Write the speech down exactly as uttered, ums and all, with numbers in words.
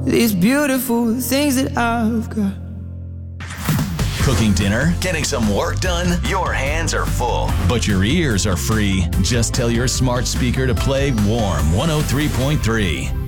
these beautiful things that I've got. Cooking dinner? Getting some work done? Your hands are full, but your ears are free. Just tell your smart speaker to play Warm one oh three point three.